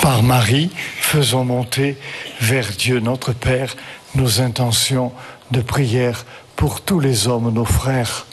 Par Marie, faisons monter vers Dieu notre Père nos intentions de prière pour tous les hommes, nos frères